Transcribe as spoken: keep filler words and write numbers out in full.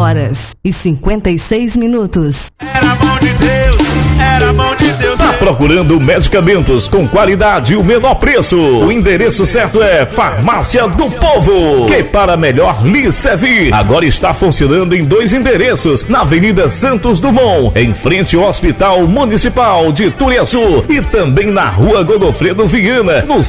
horas e cinquenta e seis minutos. Era mão de Deus, era mão de Deus. Tá procurando medicamentos com qualidade e o menor preço? O endereço certo é Farmácia do Povo, que para melhor lhe servir. Agora está funcionando em dois endereços, na Avenida Santos Dumont, em frente ao Hospital Municipal de Turiaçu, e também na Rua Godofredo Viana, no